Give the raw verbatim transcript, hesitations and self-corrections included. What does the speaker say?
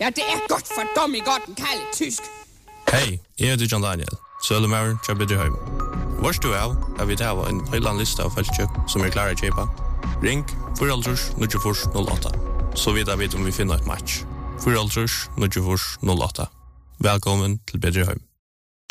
Ja, det er godt for dum i godt en kalde tysk. Hej, jeg heter John Daniel. Søllemauren til Bedrehøym. Vårs du er, har vi tava en høyland lista av feltkjøk som er klare å kjøpe. Ring fire null null null åtta. Så vet jeg om vi finner et match. fire null null null åtta. Velkommen til Bedrehøym.